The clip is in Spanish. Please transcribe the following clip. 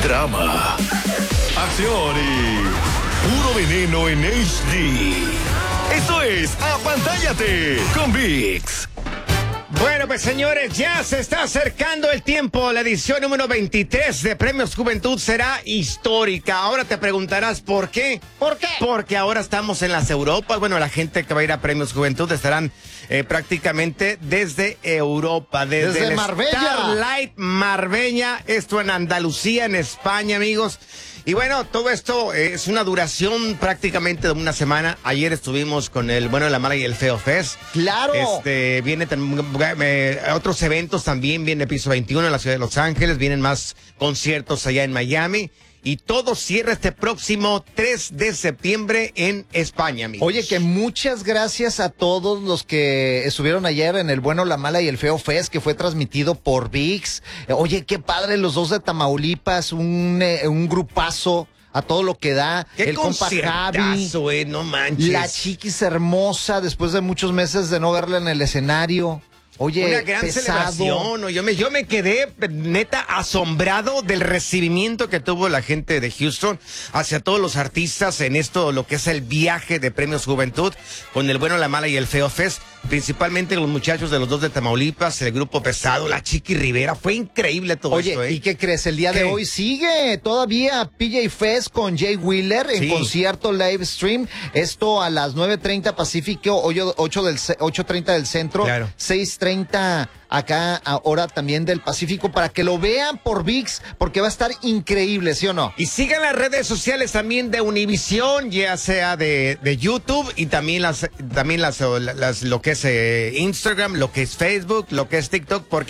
drama, acción y puro veneno en HD. Esto es Apantállate con ViX. Bueno, pues señores, ya se está acercando el tiempo. La edición número 23 de Premios Juventud será histórica. Ahora te preguntarás ¿por qué? ¿Por qué? Porque ahora estamos en las Europas. Bueno, la gente que va a ir a Premios Juventud estarán prácticamente desde Europa. Desde Marbella. Starlight Marbella. Esto en Andalucía, en España, amigos. Y bueno, todo esto es una duración prácticamente de una semana. Ayer estuvimos con el Bueno, la Mala y el Feo Fest. ¡Claro! Viene otros eventos también. Viene Piso 21 en la ciudad de Los Ángeles. Vienen más conciertos allá en Miami. Y todo cierra este próximo 3 de septiembre en España, amigos. Oye, que muchas gracias a todos los que estuvieron ayer en el Bueno, la Mala y el Feo Fest, que fue transmitido por ViX. Oye, qué padre, los dos de Tamaulipas, un grupazo a todo lo que da. Qué el compa Javi, no manches. la Chiquis hermosa, después de muchos meses de no verla en el escenario. Oye, una gran celebración. Yo me quedé neta asombrado del recibimiento que tuvo la gente de Houston hacia todos los artistas en esto, lo que es el viaje de Premios Juventud con el Bueno, la Mala y el Feo Fest. Principalmente los muchachos de los dos de Tamaulipas, el grupo Pesado, la Chiqui Rivera. Fue increíble todo esto, Oye, ¿y qué crees? El día de hoy sigue todavía PJ Fest con Jay Wheeler en concierto live stream. Esto a las 9:30 Pacífico, 8:30 del centro, claro. 6:30 acá ahora también del Pacífico, para que lo vean por ViX, porque va a estar increíble, ¿sí o no? Y sigan las redes sociales también de Univisión, ya sea de YouTube, y también lo que es Instagram, lo que es Facebook, lo que es TikTok, porque